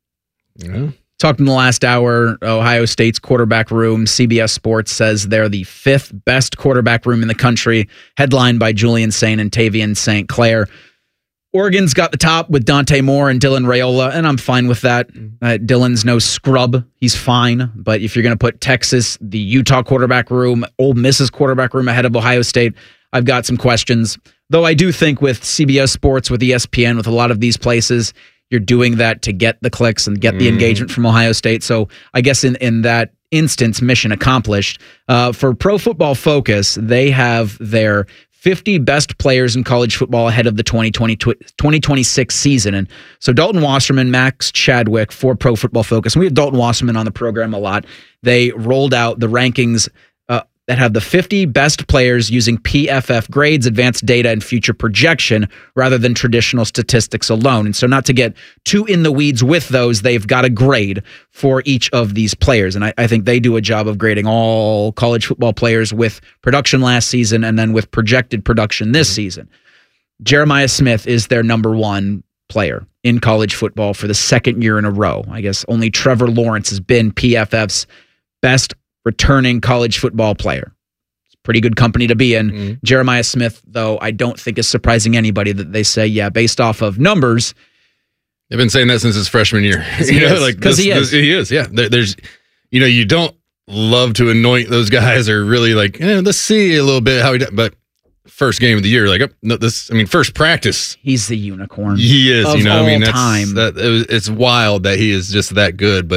yeah. Talked in the last hour, Ohio State's quarterback room. C B S Sports says they're the fifth best quarterback room in the country, headlined by Julian Saint and Tavian Saint Clair. Oregon's got the top with Dante Moore and Dylan Raiola, and I'm fine with that. Uh, Dylan's no scrub. He's fine. But if you're going to put Texas, the Utah quarterback room, Ole Miss's quarterback room ahead of Ohio State, I've got some questions. Though I do think with C B S Sports, with E S P N, with a lot of these places, you're doing that to get the clicks and get the Mm. engagement from Ohio State. So I guess in, in that instance, mission accomplished. Uh, for Pro Football Focus, they have their fifty best players in college football ahead of the twenty twenty, twenty twenty-six season. And so Dalton Wasserman, Max Chadwick for Pro Football Focus, and we have Dalton Wasserman on the program a lot. They rolled out the rankings uh, that have the fifty best players using P F F grades, advanced data, and future projection rather than traditional statistics alone. And so not to get too in the weeds with those, they've got a grade for each of these players. And I, I think they do a job of grading all college football players with production last season and then with projected production this season. Jeremiah Smith is their number one player in college football for the second year in a row. I guess only Trevor Lawrence has been P F F's best returning college football player. It's pretty good company to be in. Mm-hmm. Jeremiah Smith, though, I don't think is surprising anybody that they say, yeah, based off of numbers. They've been saying that since his freshman year. He you know, is. like 'Cause this- he is. this- he is. Yeah, there, there's, you know, you don't love to anoint those guys or really like, eh, let's see a little bit how he does. But first game of the year, like, oh, no, this. I mean, first practice, he's the unicorn. he is. of You know, all I mean, that's time. that. It was, it's wild that he is just that good. But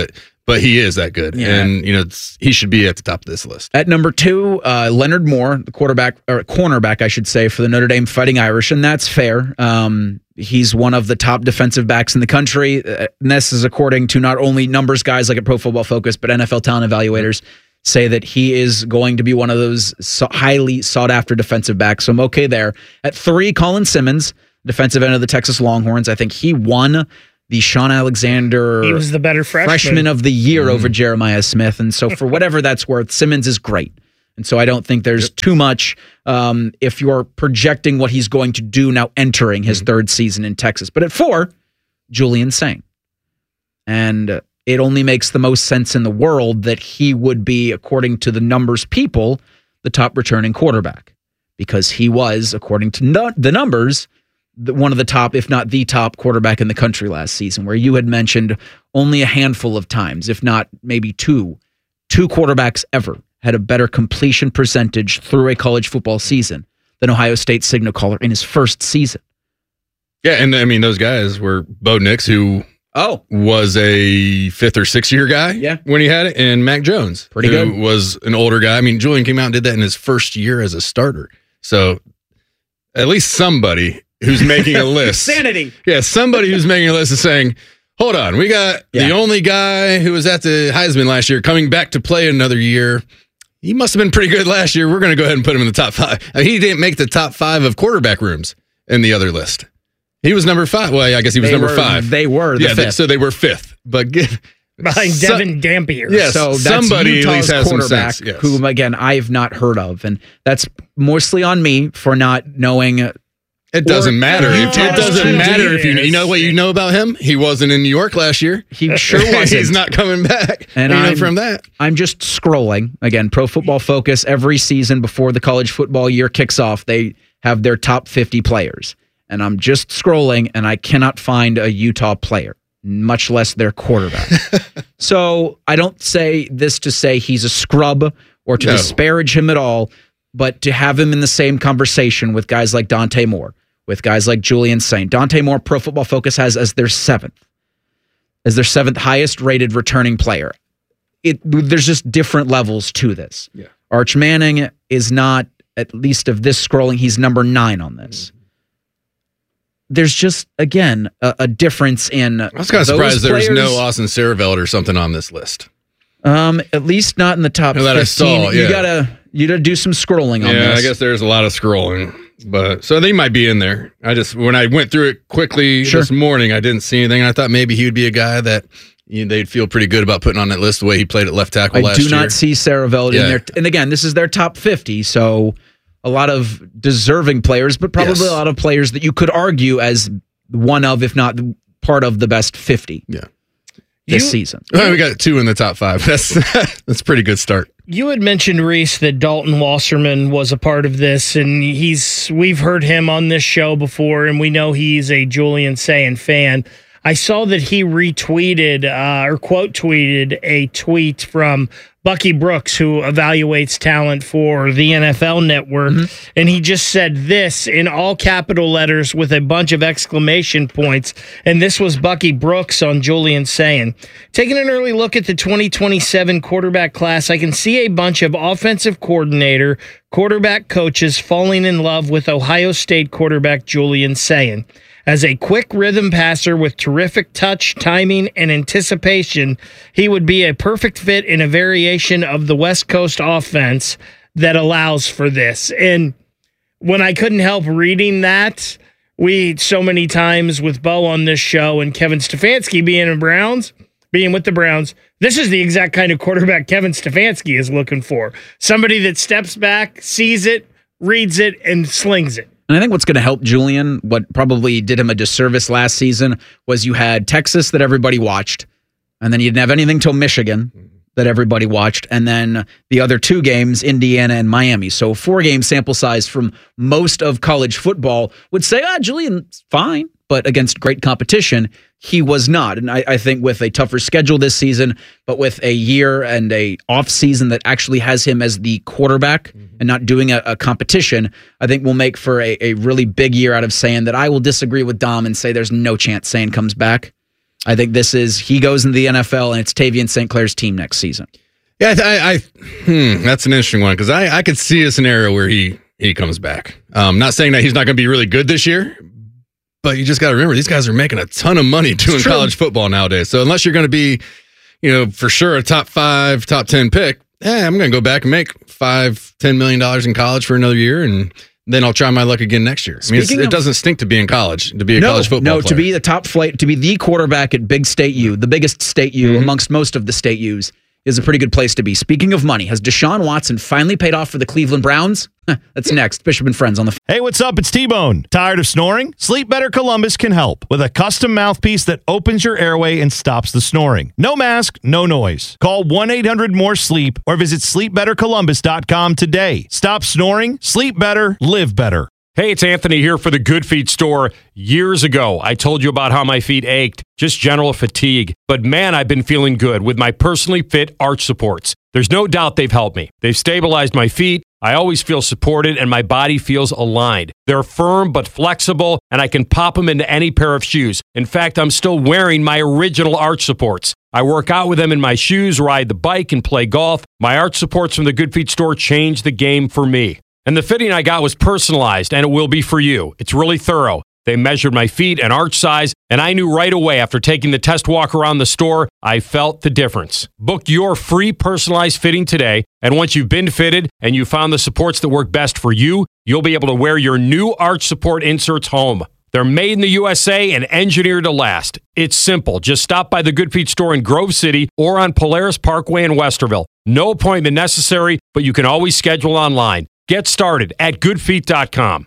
but he is that good. Yeah. And, you know, it's, he should be at the top of this list. At number two, uh, Leonard Moore, the quarterback, or cornerback, I should say, for the Notre Dame Fighting Irish, and that's fair. Um, he's one of the top defensive backs in the country. Uh, and this is according to not only numbers guys like at Pro Football Focus, but N F L talent evaluators say that he is going to be one of those so highly sought-after defensive backs. So I'm okay there. At three, Colin Simmons, defensive end of the Texas Longhorns. I think he won the Sean Alexander He was the better freshman. freshman of the year Mm-hmm. over Jeremiah Smith. And so for whatever that's worth, Simmons is great. And so I don't think there's too much um, if you're projecting what he's going to do now entering his Mm-hmm. third season in Texas. But at four, Julian Sain. And it only makes the most sense in the world that he would be, according to the numbers people, the top returning quarterback. Because he was, according to no- the numbers, the, one of the top, if not the top quarterback in the country last season, where you had mentioned only a handful of times, if not maybe two, two quarterbacks ever had a better completion percentage through a college football season than Ohio State signal caller in his first season. Yeah, and I mean, those guys were Bo Nix, who oh was a fifth or sixth year guy yeah. when he had it, and Mac Jones, Pretty who good. was an older guy. I mean, Julian came out and did that in his first year as a starter. So at least somebody who's making a list. Sanity. Yeah, somebody who's making a list is saying, hold on, we got Yeah. the only guy who was at the Heisman last year coming back to play another year. He must have been pretty good last year. We're going to go ahead and put him in the top five. I mean, he didn't make the top five of quarterback rooms in the other list. He was number five. Well, I guess he was They number were- five. they were the yeah, they- fifth. so they were fifth. But get, Behind so- Devin Dampier. Yes, So that's somebody at Utah's least has some quarterback, sense. Yes. whom again I've not heard of, and that's mostly on me for not knowing. It doesn't or- matter. No, If, it doesn't it matter if you is. you know what you know about him. He wasn't in New York last year. He sure wasn't. He's not coming back. And you know I'm, from that. I'm just scrolling again. Pro Football Focus every season before the college football year kicks off, they have their top fifty players, and I'm just scrolling, and I cannot find a Utah player, much less their quarterback. So I don't say this to say he's a scrub or to No. disparage him at all, but to have him in the same conversation with guys like Dante Moore, with guys like Julian Sain. Dante Moore, Pro Football Focus has as their seventh, as their seventh highest rated returning player. It there's just different levels to this. Yeah. Arch Manning is not, at least of this scrolling, he's number nine on this. There's just, again, a, a difference in. I was kind of surprised there's no Austin Sareveld or something on this list. Um, at least not in the top That I fifteen. saw, You yeah. gotta you gotta do some scrolling on Yeah, this. I guess there's a lot of scrolling, but so they might be in there. I just when I went through it quickly Sure. this morning, I didn't see anything. I thought maybe he would be a guy that you know, they'd feel pretty good about putting on that list the way he played at left tackle I last do year. not see Sareveld Yeah. in there. And again, this is their top fifty, so a lot of deserving players, but probably Yes. a lot of players that you could argue as one of, if not part of, the best fifty. Yeah. This You- season. Well, we got two in the top five. That's that's a pretty good start. You had mentioned, Reese, that Dalton Wasserman was a part of this, and he's we've heard him on this show before, and we know he's a Julian Sain fan. I saw that he retweeted uh, or quote tweeted a tweet from Bucky Brooks, who evaluates talent for the N F L Network, and he just said this in all capital letters with a bunch of exclamation points, and this was Bucky Brooks on Julian Sain. Taking an early look at the twenty twenty-seven quarterback class, I can see a bunch of offensive coordinator, quarterback coaches falling in love with Ohio State quarterback Julian Sain. As a quick rhythm passer with terrific touch, timing, and anticipation, he would be a perfect fit in a variation of the West Coast offense that allows for this. And when I couldn't help reading that, we so many times with Bo on this show and Kevin Stefanski being in Browns, being with the Browns, this is the exact kind of quarterback Kevin Stefanski is looking for. Somebody that steps back, sees it, reads it, and slings it. And I think what's going to help Julian, what probably did him a disservice last season, was you had Texas that everybody watched, and then you didn't have anything till Michigan that everybody watched, and then the other two games, Indiana and Miami. So four-game sample size from most of college football would say, ah, Julian's fine, but against great competition, he was not. And I, I think with a tougher schedule this season, but with a year and a off season that actually has him as the quarterback and not doing a, a competition, I think will make for a, a really big year out of Sain that I will disagree with Dom and say there's no chance Sain comes back. I think this is, he goes into the N F L and it's Tavian Saint Clair's team next season. Yeah, I, I hmm, that's an interesting one because I, I could see a scenario where he he comes back. Um, not saying that he's not going to be really good this year, but you just got to remember these guys are making a ton of money doing college football nowadays. So unless you're going to be, you know, for sure a top five, top ten pick, yeah, I'm going to go back and make five, ten million dollars in college for another year, and then I'll try my luck again next year. I mean, it's, of, it doesn't stink to be in college, to be a no, college football no, player. to be the top flight, to be the quarterback at Big State U, the biggest State U Mm-hmm. amongst most of the State U's, is a pretty good place to be. Speaking of money, has Deshaun Watson finally paid off for the Cleveland Browns? That's next. Bishop and Friends on the. Hey, what's up? It's T-Bone. Tired of snoring? Sleep Better Columbus can help with a custom mouthpiece that opens your airway and stops the snoring. No mask, no noise. Call one eight hundred more sleep or visit sleep better columbus dot com today. Stop snoring, sleep better, live better. Hey, it's Anthony here for the Good Feet store. Years ago, I told you about how my feet ached, just general fatigue. But man, I've been feeling good with my personally fit arch supports. There's no doubt they've helped me. They've stabilized my feet. I always feel supported and my body feels aligned. They're firm but flexible, and I can pop them into any pair of shoes. In fact, I'm still wearing my original arch supports. I work out with them in my shoes, ride the bike, and play golf. My arch supports from the Good Feet store changed the game for me. And the fitting I got was personalized, and it will be for you. It's really thorough. They measured my feet and arch size, and I knew right away after taking the test walk around the store, I felt the difference. Book your free personalized fitting today, and once you've been fitted and you found the supports that work best for you, you'll be able to wear your new arch support inserts home. They're made in the U S A and engineered to last. It's simple. Just stop by the Good Feet store in Grove City or on Polaris Parkway in Westerville. No appointment necessary, but you can always schedule online. Get started at good feet dot com.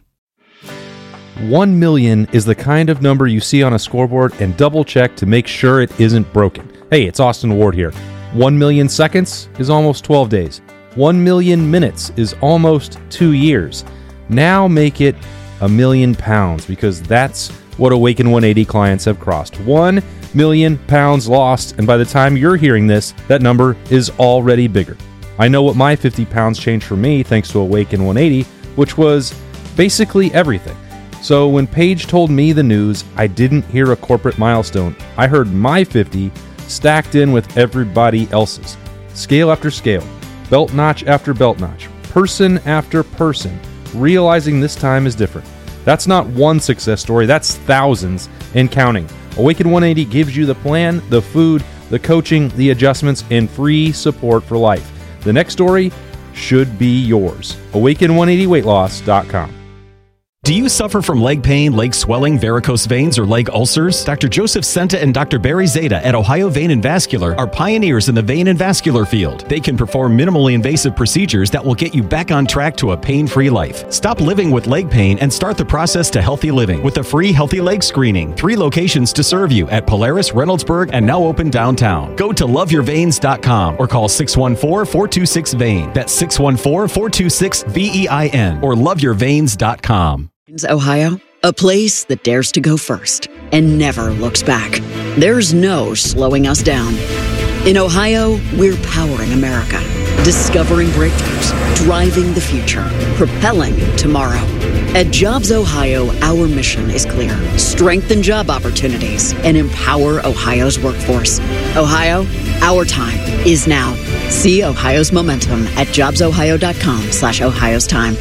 One million is the kind of number you see on a scoreboard and double check to make sure it isn't broken. Hey, it's Austin Ward here. One million seconds is almost twelve days. One million minutes is almost two years. Now make it a million pounds because that's what Awaken one eighty clients have crossed. One million pounds lost, and by the time you're hearing this, that number is already bigger. I know what my fifty pounds changed for me thanks to Awaken one eighty, which was basically everything. So when Paige told me the news, I didn't hear a corporate milestone. I heard my fifty stacked in with everybody else's. Scale after scale, belt notch after belt notch, person after person, realizing this time is different. That's not one success story, that's thousands and counting. Awaken one eighty gives you the plan, the food, the coaching, the adjustments, and free support for life. The next story should be yours. awaken one eighty weight loss dot com. Do you suffer from leg pain, leg swelling, varicose veins, or leg ulcers? Doctor Joseph Senta and Doctor Barry Zeta at Ohio Vein and Vascular are pioneers in the vein and vascular field. They can perform minimally invasive procedures that will get you back on track to a pain-free life. Stop living with leg pain and start the process to healthy living with a free healthy leg screening. Three locations to serve you at Polaris, Reynoldsburg, and now open downtown. Go to love your veins dot com or call six one four, four two six, V E I N. That's six one four, four two six, V E I N or love your veins dot com. Ohio, a place that dares to go first and never looks back. There's no slowing us down. In Ohio, we're powering America, discovering breakthroughs, driving the future, propelling tomorrow. At Jobs Ohio, our mission is clear. Strengthen job opportunities and empower Ohio's workforce. Ohio, our time is now. See Ohio's momentum at jobs ohio dot com slash Ohio's time.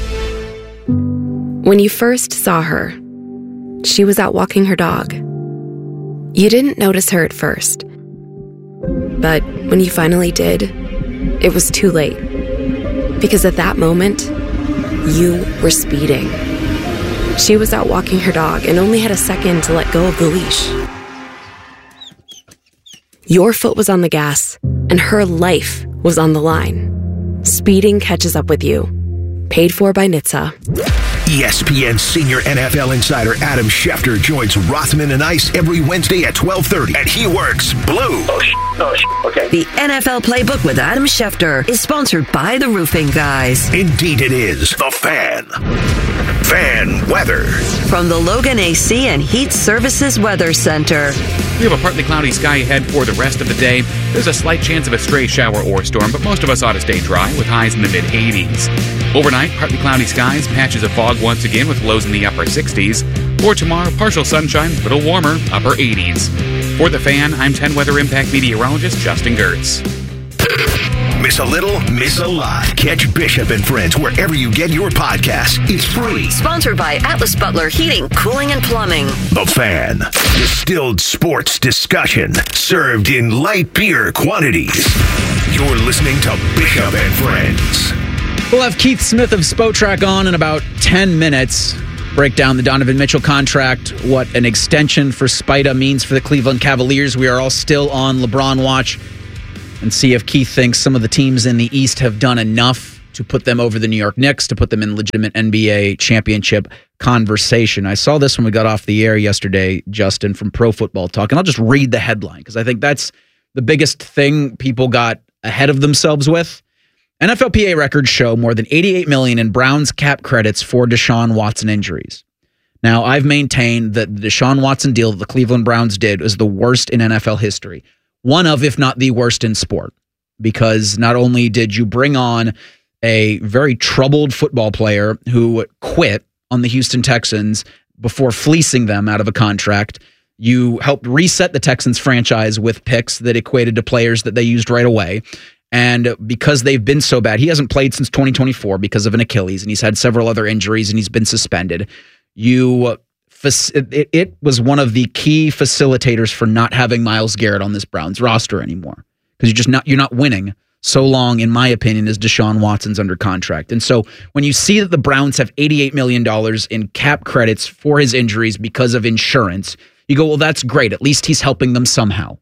When you first saw her, she was out walking her dog. You didn't notice her at first. But when you finally did, it was too late. Because at that moment, you were speeding. She was out walking her dog and only had a second to let go of the leash. Your foot was on the gas, and her life was on the line. Speeding catches up with you. Paid for by N H T S A. E S P N senior N F L insider Adam Schefter joins Rothman and Ice every Wednesday at twelve thirty, and he works blue. Oh, sh- oh sh- okay. The N F L Playbook with Adam Schefter is sponsored by the Roofing Guys. Indeed it is. The Fan. Fan weather. From the Logan A C and Heat Services Weather Center. We have a partly cloudy sky ahead for the rest of the day. There's a slight chance of a stray shower or storm, but most of us ought to stay dry with highs in the mid eighties. Overnight, partly cloudy skies, patches of fog once again with lows in the upper sixties. For tomorrow, partial sunshine, a little warmer, upper eighties. For The Fan, I'm ten Weather Impact meteorologist Justin Gertz. Miss a little, miss a lot. Catch Bishop and Friends wherever you get your podcasts. It's free. Sponsored by Atlas Butler Heating, Cooling, and Plumbing. The Fan. Distilled sports discussion served in light beer quantities. You're listening to Bishop and Friends. We'll have Keith Smith of Spotrac on in about ten minutes. Break down the Donovan Mitchell contract, what an extension for Spida means for the Cleveland Cavaliers. We are all still on LeBron watch, and see if Keith thinks some of the teams in the East have done enough to put them over the New York Knicks, to put them in legitimate N B A championship conversation. I saw this when we got off the air yesterday, Justin, from Pro Football Talk, and I'll just read the headline because I think that's the biggest thing people got ahead of themselves with. N F L P A records show more than eighty-eight million dollars in Browns cap credits for Deshaun Watson injuries. Now, I've maintained that the Deshaun Watson deal that the Cleveland Browns did is the worst in N F L history. One of, if not the worst in sport, because not only did you bring on a very troubled football player who quit on the Houston Texans before fleecing them out of a contract, you helped reset the Texans franchise with picks that equated to players that they used right away. And because they've been so bad, he hasn't played since twenty twenty-four because of an Achilles, and he's had several other injuries, and he's been suspended. You, it, it was one of the key facilitators for not having Myles Garrett on this Browns roster anymore, because you're just not you're not winning so long, in my opinion, as Deshaun Watson's under contract. And so when you see that the Browns have eighty-eight million dollars in cap credits for his injuries because of insurance, you go, well, that's great. At least he's helping them somehow.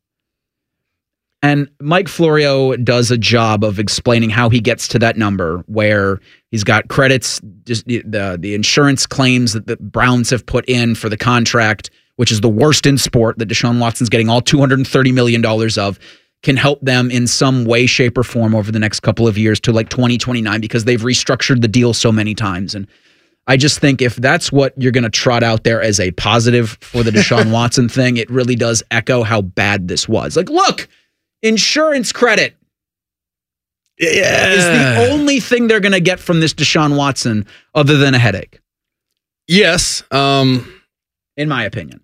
And Mike Florio does a job of explaining how he gets to that number, where he's got credits, just the, the the insurance claims that the Browns have put in for the contract, which is the worst in sport, that Deshaun Watson's getting all two hundred thirty million dollars of, can help them in some way, shape, or form over the next couple of years to like twenty twenty-nine, because they've restructured the deal so many times. And I just think if that's what you're going to trot out there as a positive for the Deshaun Watson thing, it really does echo how bad this was. Like, look, insurance credit yeah. is the only thing they're going to get from this Deshaun Watson other than a headache. Yes. Um, in my opinion.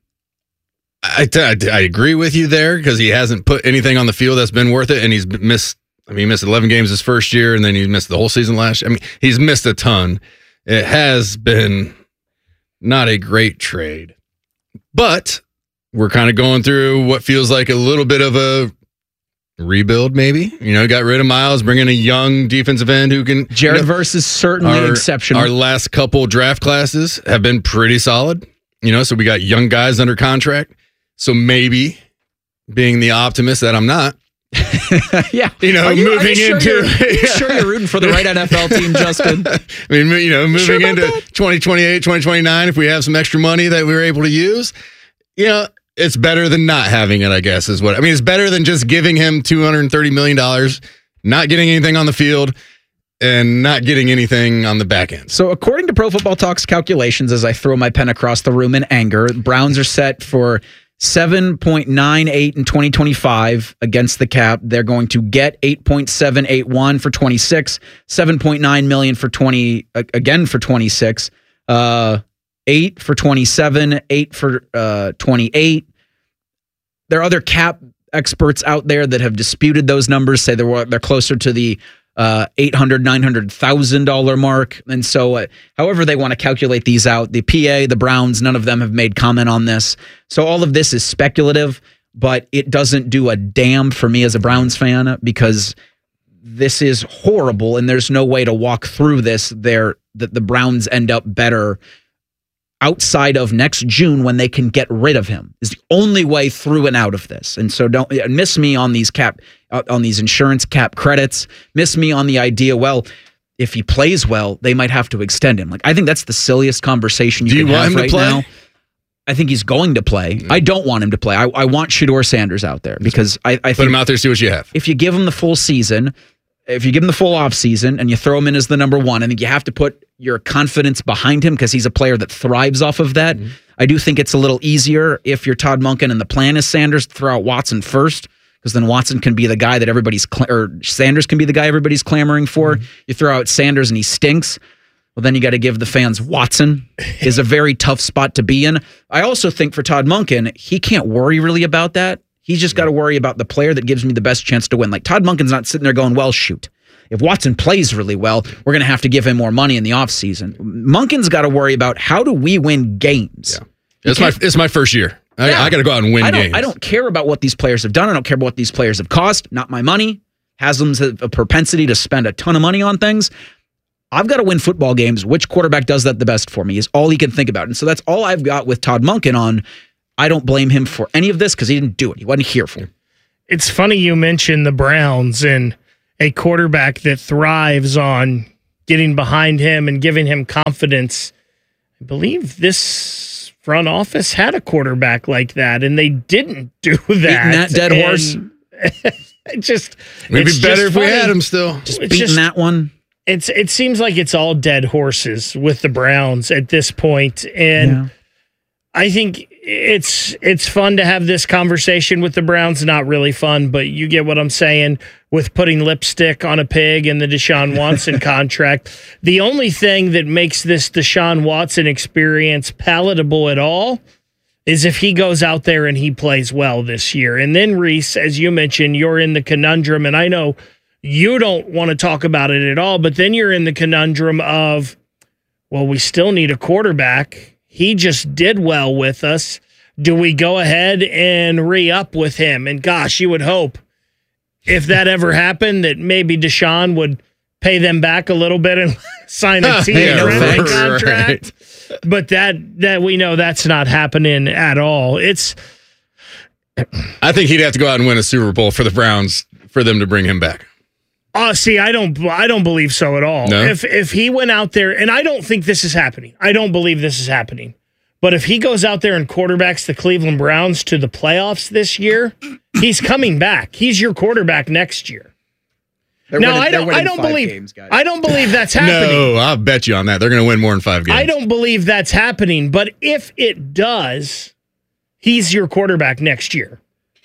I, I, I agree with you there, because he hasn't put anything on the field that's been worth it, and he's missed, I mean, he missed eleven games his first year, and then he missed the whole season last year. I mean, he's missed a ton. It has been not a great trade, but we're kind of going through what feels like a little bit of a rebuild, maybe. You know, got rid of Myles, bring in a young defensive end who can. Jared you know, Verse is certainly our, exceptional. Our last couple draft classes have been pretty solid. You know, so we got young guys under contract. So maybe, being the optimist that I'm not, yeah, you know, you, moving sure into. Are you sure you're rooting for the right N F L team, Justin? I mean, you know, moving sure into that? twenty twenty-eight, twenty twenty-nine, if we have some extra money that we were able to use, you know, it's better than not having it, I guess, is what I mean. It's better than just giving him two hundred thirty million dollars, not getting anything on the field, and not getting anything on the back end. So according to Pro Football Talk's calculations, as I throw my pen across the room in anger, Browns are set for seven point nine eight in twenty twenty-five against the cap. They're going to get eight point seven eight one for twenty-six, seven point nine million for twenty again for twenty-six, uh, eight for twenty-seven, eight for uh, twenty-eight. There are other cap experts out there that have disputed those numbers, say they're they're closer to the uh, eight hundred, nine hundred thousand dollar mark. And so, uh, however they want to calculate these out, the P A, the Browns, none of them have made comment on this. So all of this is speculative, but it doesn't do a damn for me as a Browns fan, because this is horrible, and there's no way to walk through this there that the Browns end up better outside of next June, when they can get rid of him, is the only way through and out of this. And so don't miss me on these cap, uh, on these insurance cap credits. Miss me on the idea, well, if he plays well, they might have to extend him. Like, I think that's the silliest conversation you Do can you want have him to right play? now. I think he's going to play. Mm. I don't want him to play. I, I want Shedeur Sanders out there, because I, I Put think him out there, see what you have. if you give him the full season, if you give him the full off season and you throw him in as the number one, I think you have to put your confidence behind him, because he's a player that thrives off of that. Mm-hmm. I do think it's a little easier if you're Todd Monken and the plan is Sanders, throw out Watson first, because then Watson can be the guy that everybody's, cl- or Sanders can be the guy everybody's clamoring for. Mm-hmm. You throw out Sanders and he stinks. Well, then you got to give the fans Watson is a very tough spot to be in. I also think for Todd Monken, he can't worry really about that, He's just got to worry about the player that gives me the best chance to win. Like Todd Monken's not sitting there going, well, shoot. If Watson plays really well, we're going to have to give him more money in the offseason. Monken's got to worry about how do we win games. Yeah. It's my it's my first year. I, Yeah. I got to go out and win I don't, games. I don't care about what these players have done. I don't care about what these players have cost. Not my money. Haslam's a, a propensity to spend a ton of money on things. I've got to win football games. Which quarterback does that the best for me is all he can think about. And so that's all I've got with Todd Monken on. I don't blame him for any of this because he didn't do it. He wasn't here for it. It's funny you mentioned the Browns and a quarterback that thrives on getting behind him and giving him confidence. I believe this front office had a quarterback like that, and they didn't do that. Beating that dead And horse. it just It'd it's be better just if we funny. had him still. Just It's beating just- that one. It's it seems like it's all dead horses with the Browns at this point, and Yeah. I think it's it's fun to have this conversation with the Browns. Not really fun, but you get what I'm saying with putting lipstick on a pig and the Deshaun Watson contract. The only thing that makes this Deshaun Watson experience palatable at all is if he goes out there and he plays well this year. And then, Reese, as you mentioned, you're in the conundrum, and I know you don't want to talk about it at all, but then you're in the conundrum of, well, we still need a quarterback. He just did well with us. Do we go ahead and re-up with him? And gosh, you would hope if that ever happened that maybe Deshaun would pay them back a little bit and sign a team Yeah, friendly right. contract. But that that we know that's not happening at all. It's I think he'd have to go out and win a Super Bowl for the Browns for them to bring him back. Oh, see, I don't, I don't believe so at all. No? If if he went out there, and I don't think this is happening. I don't believe this is happening. But if he goes out there and quarterbacks the Cleveland Browns to the playoffs this year, he's coming back. He's your quarterback next year. They're now, winning- I they're don't, winning I don't five believe, games, guys. I don't believe that's happening. No, I'll bet you on that. They're going to win more than five games. I don't believe that's happening. But if it does, he's your quarterback next year.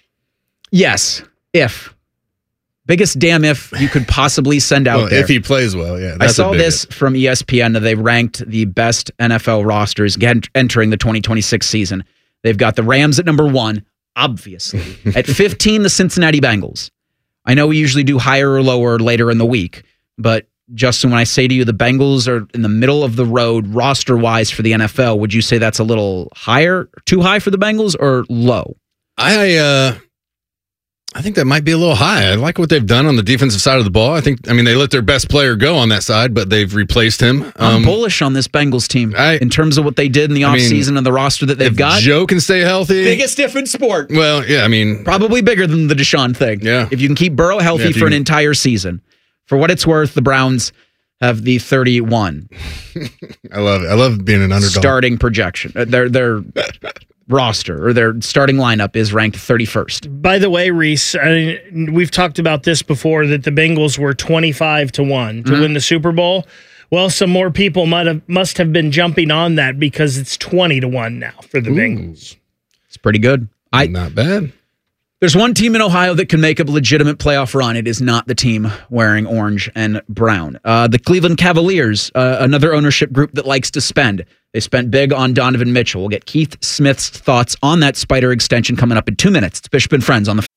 Yes, if. Biggest damn if you could possibly send out Well, there. if he plays well, yeah. I That's a saw big this from E S P N that they ranked the best N F L rosters get- entering the twenty twenty-six season. They've got the Rams at number one, obviously. At fifteen, the Cincinnati Bengals. I know we usually do higher or lower later in the week, but Justin, when I say to you the Bengals are in the middle of the road roster-wise for the N F L, would you say that's a little higher, too high for the Bengals, or low? I uh, I think that might be a little high. I like what they've done on the defensive side of the ball. I think, I mean, they let their best player go on that side, but they've replaced him. I'm Um, bullish on this Bengals team I- in terms of what they did in the I mean, offseason and the roster that they've if got. Joe can stay healthy. Biggest if in sport. Well, yeah, I mean, Probably bigger than the Deshaun thing. Yeah. If you can keep Burrow healthy Yeah, if for you an can- entire season. For what it's worth, the Browns have the thirty-one I love it. I love being an underdog. starting projection. Uh, Their their roster or their starting lineup is ranked thirty-first. By the way, Reese, I, we've talked about this before that the Bengals were twenty-five to one to Mhm. win the Super Bowl. Well, some more people might have must have been jumping on that because it's twenty to one now for the Ooh. Bengals. It's pretty good. I Not bad. There's one team in Ohio that can make a legitimate playoff run. It is not the team wearing orange and brown. Uh, the Cleveland Cavaliers, uh, another ownership group that likes to spend. They spent big on Donovan Mitchell. We'll get Keith Smith's thoughts on that Spider extension coming up in two minutes. It's Bishop and Friends on the.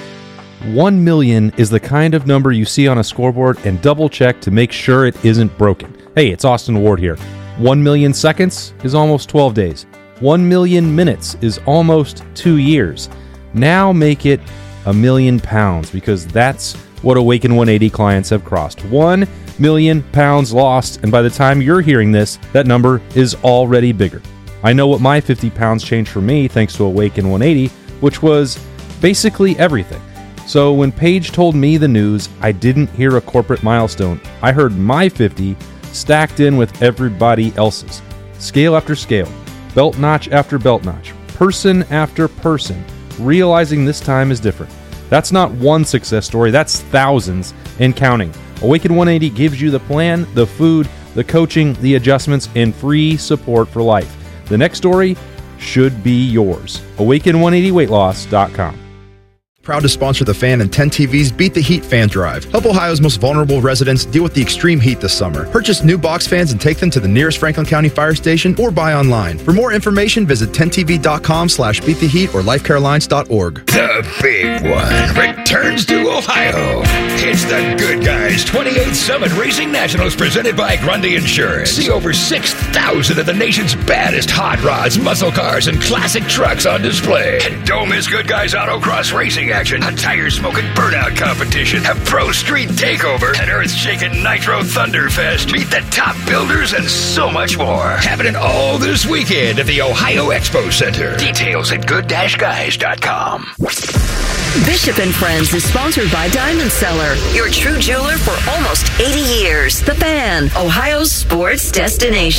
One million is the kind of number you see on a scoreboard and double check to make sure it isn't broken. Hey, it's Austin Ward here. One million seconds is almost twelve days. One million minutes is almost two years. Now make it a million pounds because that's what Awaken one eighty clients have crossed. One million pounds lost, and by the time you're hearing this, that number is already bigger. I know what my fifty pounds changed for me thanks to Awaken one eighty, which was basically everything. So when Paige told me the news, I didn't hear a corporate milestone. I heard my fifty stacked in with everybody else's. Scale after scale, belt notch after belt notch, person after person, realizing this time is different. That's not one success story, that's thousands and counting. Awaken one eighty gives you the plan, the food, the coaching, the adjustments, and free support for life. The next story should be yours. Awaken one eighty weight loss dot com. Proud to sponsor the Fan and ten T V's Beat the Heat Fan Drive. Help Ohio's most vulnerable residents deal with the extreme heat this summer. Purchase new box fans and take them to the nearest Franklin County Fire Station or buy online. For more information, visit ten T V dot com slash beat the heat or life care alliance dot org. The big one returns to Ohio. It's the Good Guys twenty-eighth Summit Racing Nationals presented by Grundy Insurance. See over six thousand of the nation's baddest hot rods, muscle cars, and classic trucks on display. And don't miss Good Guys Autocross Racing action, a tire-smoking burnout competition, a pro street takeover, an earth-shaking Nitro Thunderfest, meet the top builders, and so much more. Happening all this weekend at the Ohio Expo Center. Details at good dash guys dot com. Bishop and Friends is sponsored by Diamond Seller, your true jeweler for almost eighty years. The Fan, Ohio's sports destination.